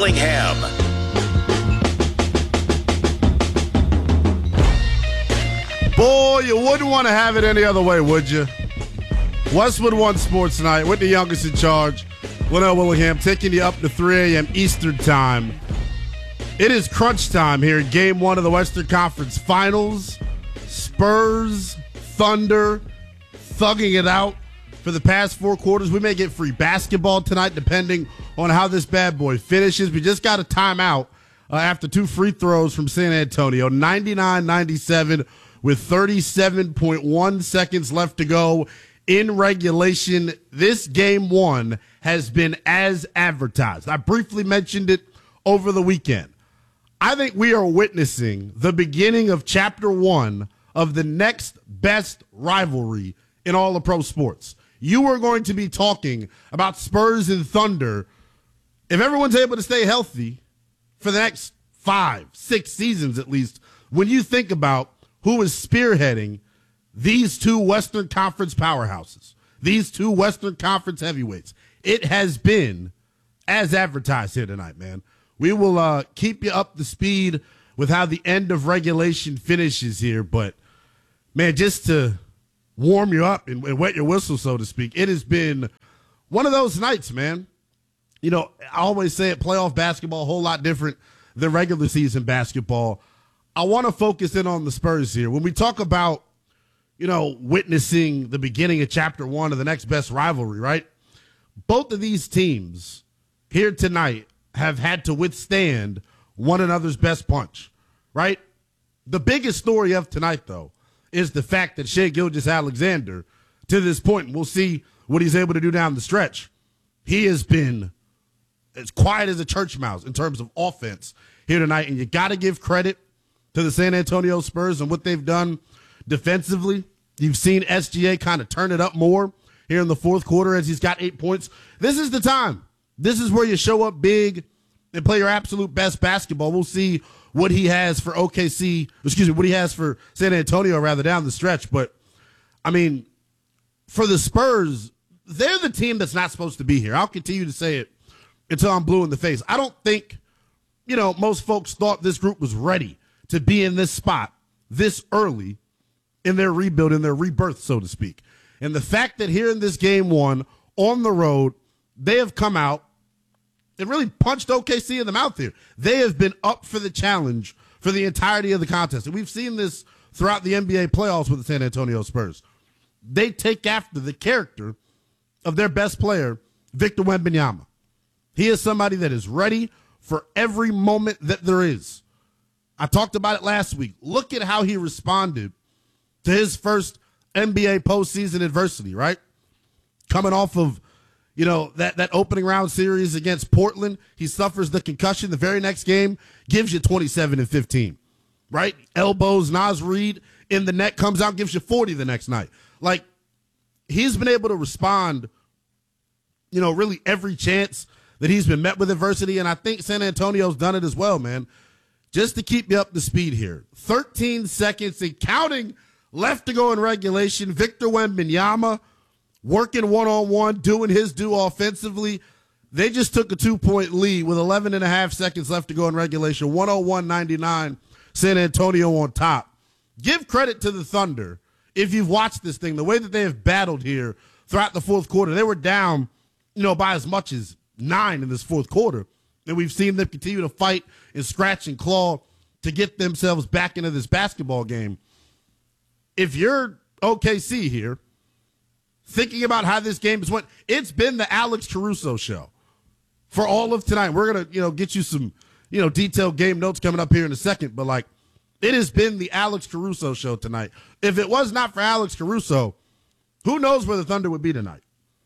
Willingham. Boy, you wouldn't want to have it any other way, would you? Westwood One Sports Night with the youngest in charge, Linnell Willingham, taking you up to 3 a.m. Eastern Time. It is crunch time here in Game 1 of the Western Conference Finals. Spurs, Thunder, thugging it out for the past 4 quarters. We may get free basketball tonight depending on how this bad boy finishes. We just got a timeout after 2 free throws from San Antonio, 99-97 with 37.1 seconds left to go in regulation. This Game 1 has been as advertised. I briefly mentioned it over the weekend. I think we are witnessing the beginning of Chapter 1 of the next best rivalry in all of pro sports. You are going to be talking about Spurs and Thunder, if everyone's able to stay healthy, for the next 5-6 seasons at least, when you think about who is spearheading these 2 Western Conference powerhouses, these 2 Western Conference heavyweights. It has been as advertised here tonight, man. We will keep you up to speed with how the end of regulation finishes here, but, man, just to warm you up and wet your whistle, so to speak, it has been one of those nights, man. You know, I always say it, playoff basketball, a whole lot different than regular season basketball. I want to focus in on the Spurs here. When we talk about, you know, witnessing the beginning of Chapter 1 of the next best rivalry, right? Both of these teams here tonight have had to withstand one another's best punch, right? The biggest story of tonight, though, is the fact that Shai Gilgeous-Alexander, to this point, and we'll see what he's able to do down the stretch, he has been as quiet as a church mouse in terms of offense here tonight, and you got to give credit to the San Antonio Spurs and what they've done defensively. You've seen SGA kind of turn it up more here in the fourth quarter as he's got 8 points. This is the time. This is where you show up big and play your absolute best basketball. We'll see what he has for what he has for San Antonio rather down the stretch. But, I mean, for the Spurs, they're the team that's not supposed to be here. I'll continue to say it until I'm blue in the face. I don't think, you know, most folks thought this group was ready to be in this spot this early in their rebuild, in their rebirth, so to speak. And the fact that here in this Game 1 on the road, they have come out and really punched OKC in the mouth here. They have been up for the challenge for the entirety of the contest. And we've seen this throughout the NBA playoffs with the San Antonio Spurs. They take after the character of their best player, Victor Wembanyama. He is somebody that is ready for every moment that there is. I talked about it last week. Look at how he responded to his first NBA postseason adversity, right? Coming off of, you know, that opening round series against Portland, he suffers the concussion. The very next game gives you 27 and 15, right? Elbows Naz Reid in the net, comes out, gives you 40 the next night. Like, he's been able to respond, you know, really every chance that he's been met with adversity, and I think San Antonio's done it as well, man. Just to keep you up to speed here, 13 seconds and counting left to go in regulation. Victor Wembanyama working one-on-one, doing his due offensively. They just took a 2-point lead with 11 and a half seconds left to go in regulation. 101-99, San Antonio on top. Give credit to the Thunder. If you've watched this thing, the way that they have battled here throughout the fourth quarter, they were down, you know, by as much as 9 in this fourth quarter. And we've seen them continue to fight and scratch and claw to get themselves back into this basketball game. If you're OKC here, thinking about how this game has went, it's been the Alex Caruso show for all of tonight. We're going to, you know, get you some, you know, detailed game notes coming up here in a second, but like, it has been the Alex Caruso show tonight. If it was not for Alex Caruso, who knows where the Thunder would be tonight?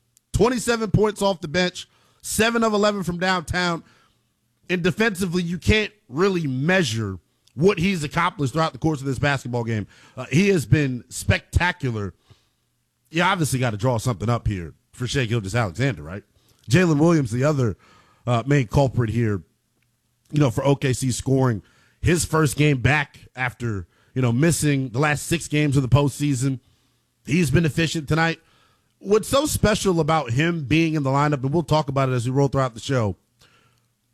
27 points off the bench, 7 of 11 from downtown. And defensively, you can't really measure what he's accomplished throughout the course of this basketball game. He has been spectacular. You obviously got to draw something up here for Shai Gilgeous-Alexander, right? Jalen Williams, the other main culprit here, you know, for OKC scoring his first game back after, you know, missing the last 6 games of the postseason. He's been efficient tonight. What's so special about him being in the lineup, and we'll talk about it as we roll throughout the show,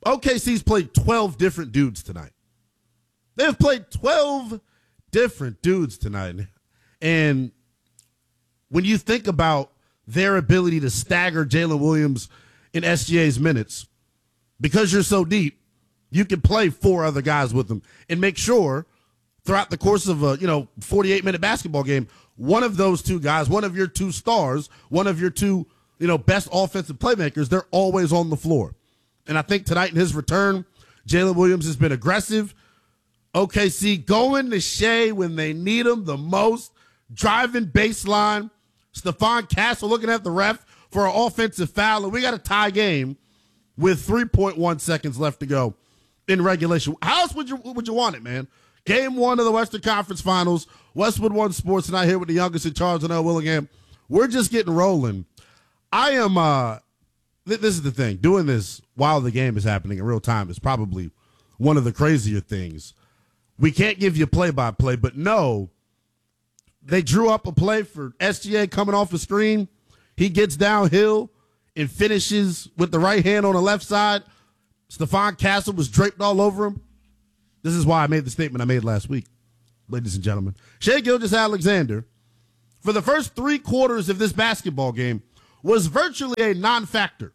OKC's played 12 different dudes tonight. They've played 12 different dudes tonight. And when you think about their ability to stagger Jalen Williams in SGA's minutes, because you're so deep, you can play 4 other guys with them and make sure throughout the course of a 48-minute basketball game, one of those 2 guys, one of your 2 stars, one of your 2 best offensive playmakers, they're always on the floor. And I think tonight in his return, Jalen Williams has been aggressive. OKC going to Shea when they need him the most, driving baseline. Stephon Castle looking at the ref for an offensive foul, and we got a tie game with 3.1 seconds left to go in regulation. How else would you want it, man? Game 1 of the Western Conference Finals. Westwood One Sports tonight here with the youngest in charge, Linnell Willingham. We're just getting rolling. I am, this is the thing, doing this while the game is happening in real time is probably one of the crazier things. We can't give you play-by-play, but no, they drew up a play for SGA coming off the screen. He gets downhill and finishes with the right hand on the left side. Stephon Castle was draped all over him. This is why I made the statement I made last week, ladies and gentlemen. Shai Gilgeous-Alexander, for the first 3 quarters of this basketball game, was virtually a non-factor.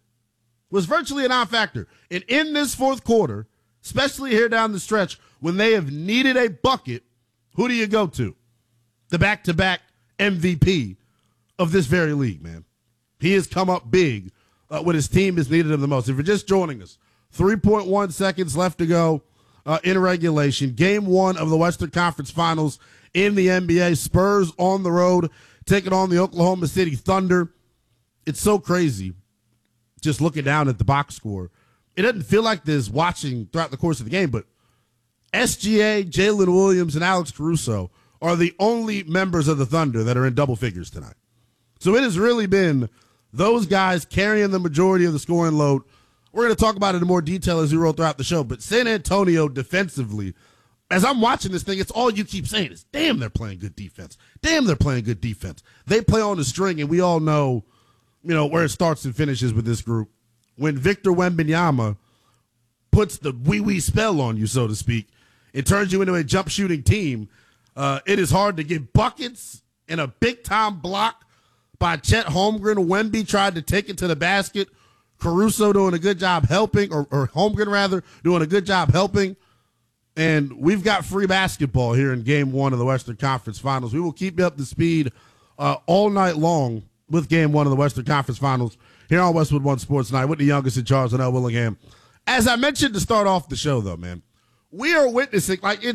And in this 4th quarter, especially here down the stretch, when they have needed a bucket, who do you go to? The back-to-back MVP of this very league, man. He has come up big when his team has needed him the most. If you're just joining us, 3.1 seconds left to go in regulation. Game 1 of the Western Conference Finals in the NBA. Spurs on the road, taking on the Oklahoma City Thunder. It's so crazy just looking down at the box score. It doesn't feel like this watching throughout the course of the game, but SGA, Jalen Williams, and Alex Caruso are the only members of the Thunder that are in double figures tonight. So it has really been those guys carrying the majority of the scoring load. We're going to talk about it in more detail as we roll throughout the show. But San Antonio defensively, as I'm watching this thing, it's all you keep saying is, damn, they're playing good defense. Damn, they're playing good defense. They play on the string, and we all know, where it starts and finishes with this group. When Victor Wembanyama puts the wee-wee spell on you, so to speak, it turns you into a jump shooting team. It is hard to get buckets in a big-time block by Chet Holmgren. Wemby tried to take it to the basket. Caruso doing a good job helping, or Holmgren rather, doing a good job helping. And we've got free basketball here in Game 1 of the Western Conference Finals. We will keep you up to speed all night long with Game 1 of the Western Conference Finals here on Westwood One Sports Night with the youngest in charge, Linnell Willingham. As I mentioned to start off the show, though, man, we are witnessing,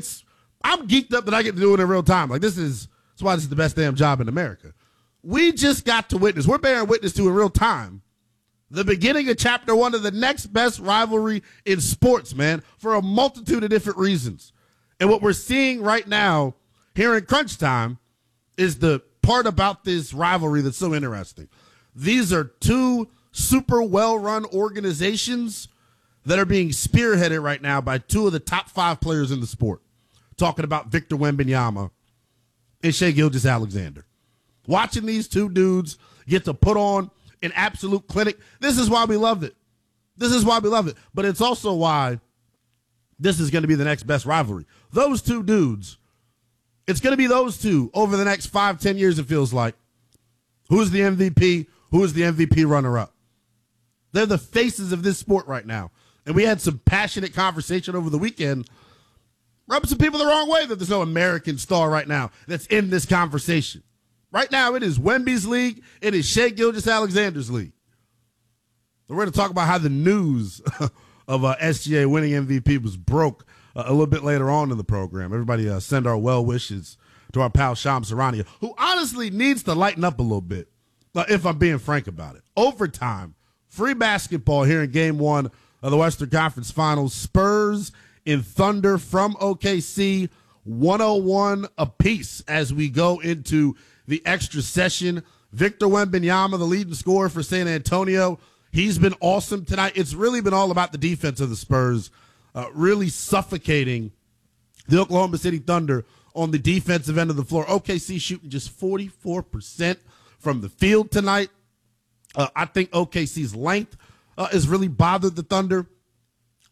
I'm geeked up that I get to do it in real time. That's why this is the best damn job in America. We just got to witness, we're bearing witness to in real time, the beginning of Chapter 1 of the next best rivalry in sports, man, for a multitude of different reasons. And what we're seeing right now here in Crunch Time is the part about this rivalry that's so interesting. These are 2 super well-run organizations that are being spearheaded right now by 2 of the top 5 players in the sport. Talking about Victor Wembanyama and Shai Gilgeous-Alexander. Watching these 2 dudes get to put on an absolute clinic. This is why we loved it. But it's also why this is going to be the next best rivalry. Those 2 dudes, it's going to be those 2 over the next 5-10 years, it feels like. Who's the MVP? Who's the MVP runner-up? They're the faces of this sport right now. And we had some passionate conversation over the weekend, rubbing some people the wrong way that there's no American star right now that's in this conversation. Right now, it is Wemby's league. It is Shai Gilgeous-Alexander's league. So we're going to talk about how the news of SGA winning MVP was broke a little bit later on in the program. Everybody send our well wishes to our pal Shams Charania, who honestly needs to lighten up a little bit, if I'm being frank about it. Overtime, free basketball here in Game 1 of the Western Conference Finals. Spurs in Thunder from OKC, 101 apiece as we go into the extra session. Victor Wembanyama, the leading scorer for San Antonio. He's been awesome tonight. It's really been all about the defense of the Spurs, really suffocating the Oklahoma City Thunder on the defensive end of the floor. OKC shooting just 44% from the field tonight. I think OKC's length has really bothered the Thunder.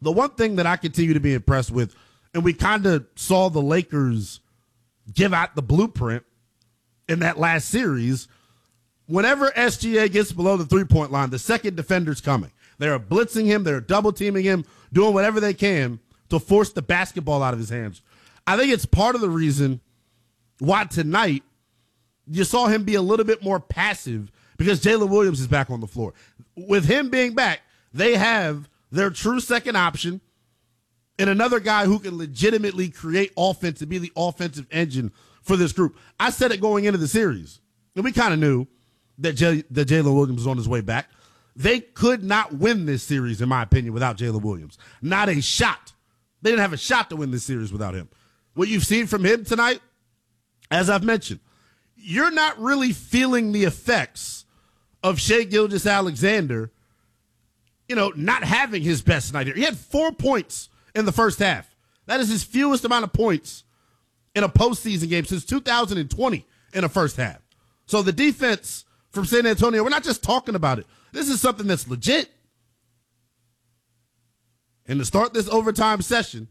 The one thing that I continue to be impressed with, and we kind of saw the Lakers give out the blueprint in that last series, whenever SGA gets below the three-point line, the second defender's coming. They're blitzing him. They're double-teaming him, doing whatever they can to force the basketball out of his hands. I think it's part of the reason why tonight you saw him be a little bit more passive, because Jalen Williams is back on the floor. With him being back, they have their true second option and another guy who can legitimately create offense and be the offensive engine for this group. I said it going into the series, and we kind of knew that Jalen Williams was on his way back. They could not win this series, in my opinion, without Jalen Williams. Not a shot. They didn't have a shot to win this series without him. What you've seen from him tonight, as I've mentioned, you're not really feeling the effects of Shai Gilgeous-Alexander, not having his best night here. He had 4 points in the first half. That is his fewest amount of points in a postseason game since 2020 in a first half. So the defense from San Antonio, we're not just talking about it. This is something that's legit. And to start this overtime session,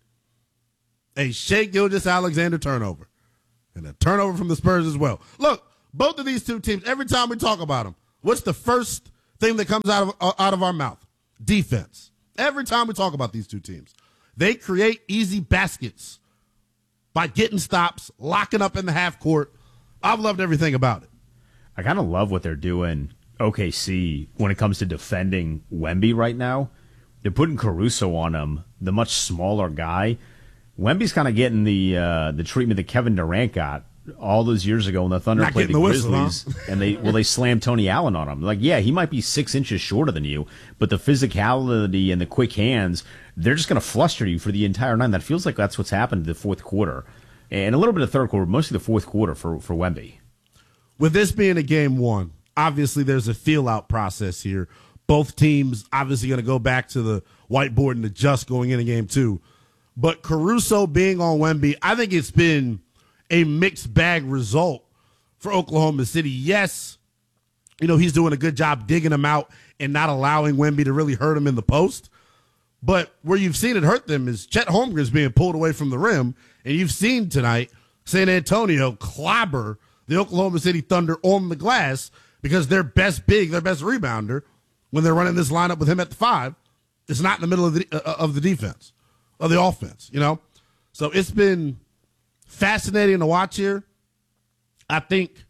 a Shai Gilgeous-Alexander turnover. And a turnover from the Spurs as well. Look, both of these two teams, every time we talk about them, what's the first thing that comes out of our mouth? Defense. Every time we talk about these two teams, they create easy baskets by getting stops, locking up in the half court. I've loved everything about it. I kind of love what they're doing, OKC, when it comes to defending Wemby right now. They're putting Caruso on him, the much smaller guy. Wemby's kind of getting the treatment that Kevin Durant got all those years ago when the Thunder played the Grizzlies, and they slammed Tony Allen on him. Like, yeah, he might be 6 inches shorter than you, but the physicality and the quick hands, they're just going to fluster you for the entire night. That feels like that's what's happened in the fourth quarter. And a little bit of third quarter, mostly the fourth quarter for Wemby. With this being a game one, obviously there's a feel-out process here. Both teams obviously going to go back to the whiteboard and adjust going into game two. But Caruso being on Wemby, I think it's been a mixed bag result for Oklahoma City. Yes, he's doing a good job digging him out and not allowing Wemby to really hurt him in the post. But where you've seen it hurt them is Chet Holmgren's being pulled away from the rim. And you've seen tonight San Antonio clobber the Oklahoma City Thunder on the glass because their best big, their best rebounder, when they're running this lineup with him at the 5, is not in the middle of the defense, of the offense, So it's been fascinating to watch here. I think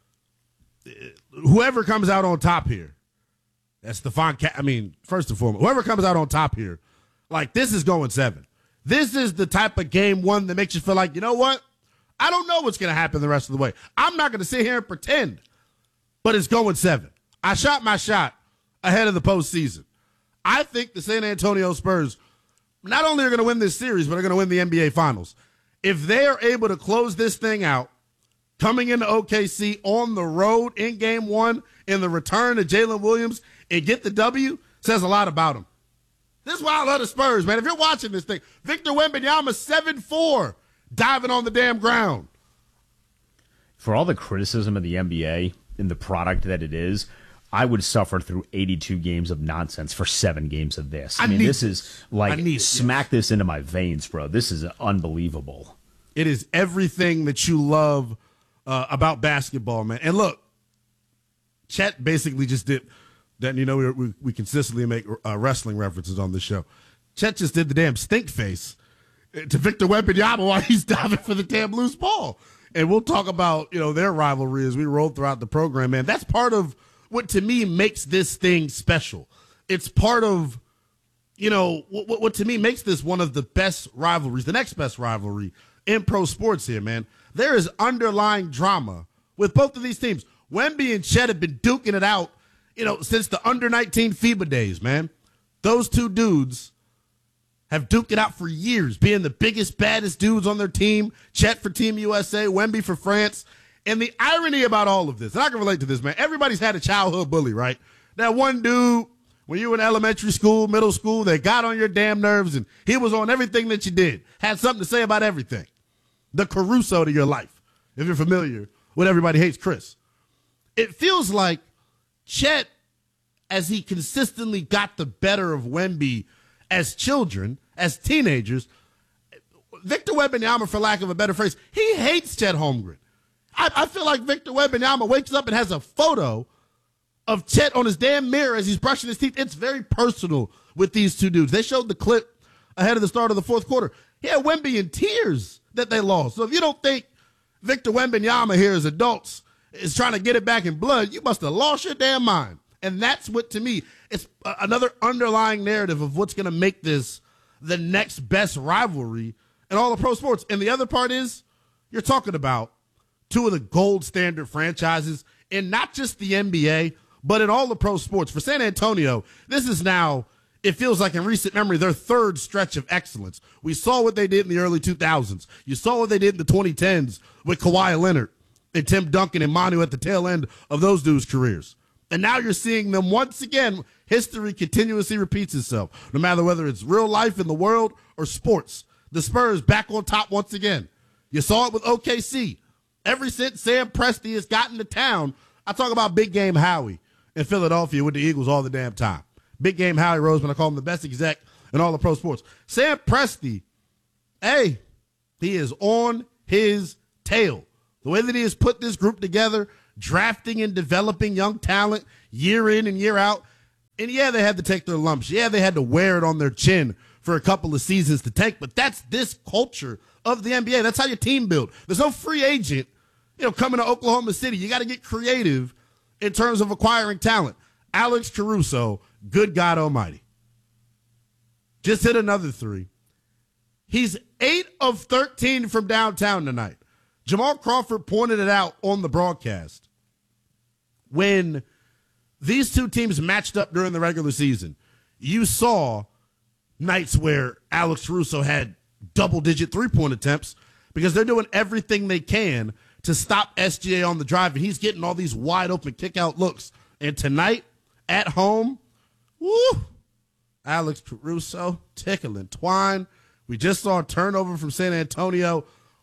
whoever comes out on top here, that's first and foremost, whoever comes out on top here, like, this is going 7. This is the type of game one that makes you feel like, you know what? I don't know what's going to happen the rest of the way. I'm not going to sit here and pretend, but it's going 7. I shot my shot ahead of the postseason. I think the San Antonio Spurs not only are going to win this series, but are going to win the NBA Finals. If they are able to close this thing out, coming into OKC on the road in game one, in the return of Jalen Williams, and get the W, says a lot about them. This is why I love the Spurs, man. If you're watching this thing, Victor Wembanyama 7'4", diving on the damn ground. For all the criticism of the NBA and the product that it is, I would suffer through 82 games of nonsense for 7 games of this. This is like, smack this into my veins, bro. This is unbelievable. It is everything that you love about basketball, man. And look, Chet basically just did that. We consistently make wrestling references on this show. Chet just did the damn stink face to Victor Wembanyama while he's diving for the damn loose ball. And we'll talk about, their rivalry as we roll throughout the program, man. That's part of what to me makes this thing special. It's part of, what to me makes this one of the best rivalries, the next best rivalry in pro sports here, man. There is underlying drama with both of these teams. Wemby and Chet have been duking it out, since the under-19 FIBA days, man. Those two dudes have duked it out for years, being the biggest, baddest dudes on their team. Chet for Team USA, Wemby for France. And the irony about all of this, and I can relate to this, man. Everybody's had a childhood bully, right? That one dude, when you were in elementary school, middle school, that got on your damn nerves, and he was on everything that you did. Had something to say about everything. The Caruso to your life, if you're familiar with Everybody Hates Chris. It feels like Chet, as he consistently got the better of Wemby as children, as teenagers, Victor Wembanyama, for lack of a better phrase, he hates Chet Holmgren. I feel like Victor Wembanyama wakes up and has a photo of Chet on his damn mirror as he's brushing his teeth. It's very personal with these two dudes. They showed the clip ahead of the start of the fourth quarter. He had Wemby in tears that they lost. So if you don't think Victor Wembanyama here as adults is trying to get it back in blood, you must have lost your damn mind. And that's what, to me, it's another underlying narrative of what's going to make this the next best rivalry in all of pro sports. And the other part is you're talking about two of the gold standard franchises in not just the NBA, but in all the pro sports. For San Antonio, this is now, it feels like in recent memory, their third stretch of excellence. We saw what they did in the early 2000s. You saw what they did in the 2010s with Kawhi Leonard and Tim Duncan and Manu at the tail end of those dudes' careers. And now you're seeing them once again. History continuously repeats itself, no matter whether it's real life in the world or sports. The Spurs back on top once again. You saw it with OKC. Ever since Sam Presti has gotten to town, I talk about Big Game Howie in Philadelphia with the Eagles all the damn time. Big Game Howie Roseman, I call him the best exec in all the pro sports. Sam Presti, hey, he is on his tail. The way that he has put this group together, drafting and developing young talent year in and year out. And yeah, they had to take their lumps. Yeah, they had to wear it on their chin for a couple of seasons to tank. But that's this culture of the NBA. That's how your team build. There's no free agent, coming to Oklahoma City. You got to get creative in terms of acquiring talent. Alex Caruso, good God almighty, just hit another three. He's 8 of 13 from downtown tonight. Jamal Crawford pointed it out on the broadcast. When these two teams matched up during the regular season, you saw nights where Alex Caruso had double-digit three-point attempts because they're doing everything they can to stop SGA on the drive, and he's getting all these wide-open kick-out looks. And tonight, at home, woo, Alex Caruso tickling twine. We just saw a turnover from San Antonio.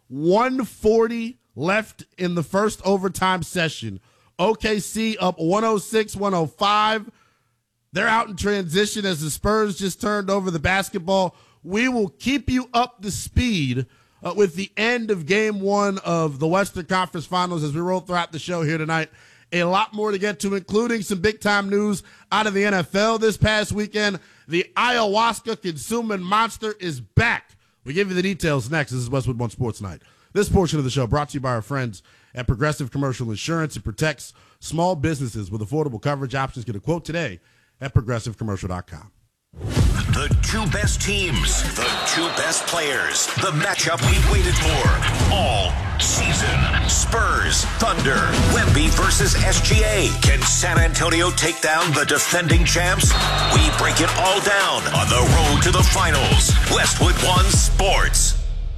140 left in the first overtime session. OKC up 106-105. They're out in transition as the Spurs just turned over the basketball. We will keep you up to speed with the end of game one of the Western Conference Finals as we roll throughout the show here tonight. A lot more to get to, including some big-time news out of the NFL this past weekend. The ayahuasca-consuming monster is back. We give you the details next. This is Westwood One Sports Night. This portion of the show brought to you by our friends at Progressive Commercial Insurance. It protects small businesses with affordable coverage options. Get a quote today at progressivecommercial.com. The two best teams, the two best players, the matchup we've waited for all season. Spurs, Thunder, Wemby versus SGA. Can San Antonio take down the defending champs? We break it all down on the road to the finals. Westwood One Sports.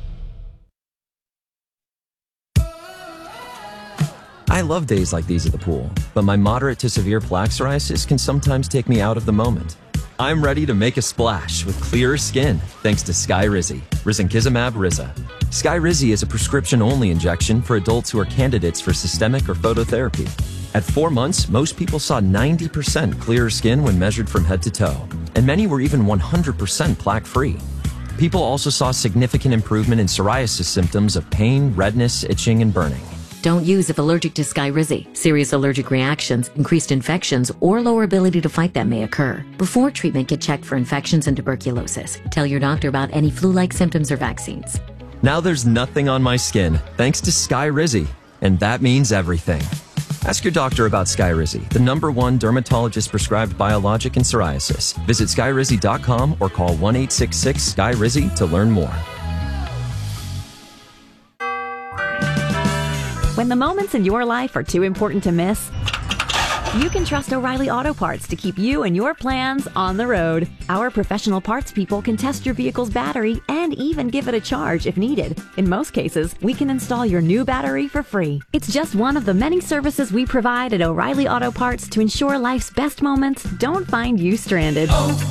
I love days like these at the pool, but my moderate to severe plaque psoriasis can sometimes take me out of the moment. I'm ready to make a splash with clearer skin thanks to Skyrizi, risankizumab Riza. Skyrizi is a prescription-only injection for adults who are candidates for systemic or phototherapy. At 4 months, most people saw 90% clearer skin when measured from head to toe, and many were even 100% plaque-free. People also saw significant improvement in psoriasis symptoms of pain, redness, itching, and burning. Don't use if allergic to Skyrizi. Serious allergic reactions, increased infections, or lower ability to fight them may occur. Before treatment, get checked for infections and tuberculosis. Tell your doctor about any flu-like symptoms or vaccines. Now there's nothing on my skin thanks to Skyrizi, and that means everything. Ask your doctor about Skyrizi, the #1 dermatologist-prescribed biologic in psoriasis. Visit Skyrizi.com or call 1-866-SKYRIZI to learn more. When the moments in your life are too important to miss, you can trust O'Reilly Auto Parts to keep you and your plans on the road. Our professional parts people can test your vehicle's battery and even give it a charge if needed. In most cases, we can install your new battery for free. It's just one of the many services we provide at O'Reilly Auto Parts to ensure life's best moments don't find you stranded.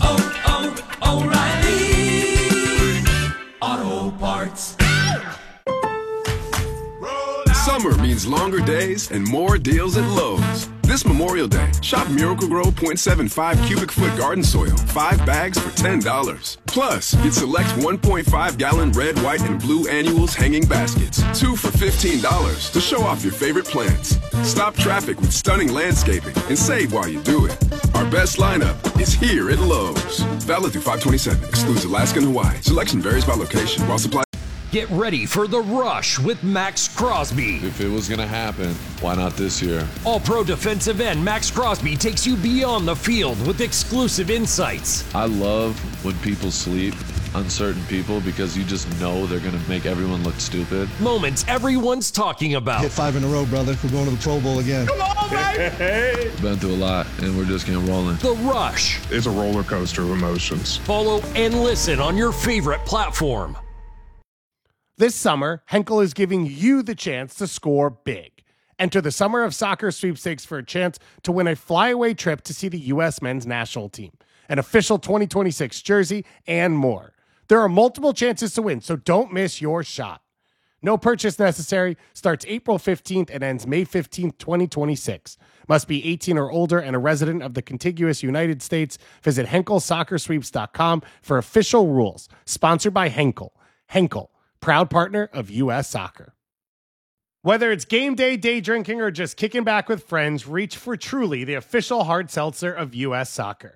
O'Reilly Auto Parts. Summer means longer days and more deals at Lowe's. This This Memorial Day, shop Miracle-Gro 0.75 cubic foot garden soil, 5 bags for $10. Plus, get select 1.5-gallon red, white, and blue annuals hanging baskets, 2 for $15 to show off your favorite plants. Stop traffic with stunning landscaping and save while you do it. Our best lineup is here at Lowe's. Valid through 5/27. Excludes Alaska and Hawaii. Selection varies by location. While supply. Get ready for The Rush with Max Crosby. If it was going to happen, why not this year? All-pro defensive end Max Crosby takes you beyond the field with exclusive insights. I love when people sleep on certain people because you just know they're going to make everyone look stupid. Moments everyone's talking about. Hit 5 in a row, brother. We're going to the Pro Bowl again. Come on, baby! Been through a lot, and we're just getting rolling. The Rush. It's a roller coaster of emotions. Follow and listen on your favorite platform. This summer, Henkel is giving you the chance to score big. Enter the Summer of Soccer sweepstakes for a chance to win a flyaway trip to see the U.S. men's national team, an official 2026 jersey, and more. There are multiple chances to win, so don't miss your shot. No purchase necessary, starts April 15th and ends May 15th, 2026. Must be 18 or older and a resident of the contiguous United States. Visit HenkelSoccerSweeps.com for official rules. Sponsored by Henkel. Henkel, proud partner of U.S. Soccer. Whether it's game day, day drinking, or just kicking back with friends, reach for Truly, the official hard seltzer of U.S. Soccer.